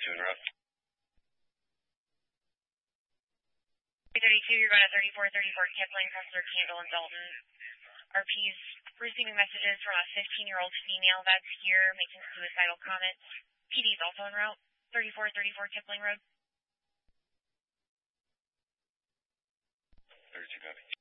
en route. 32, you're going to 3434 Kipling, Professor Candle and Dalton. RP's receiving messages from a 15-year-old female that's here making suicidal comments. PD's also en route. 3434 Kipling Road. 32 copy.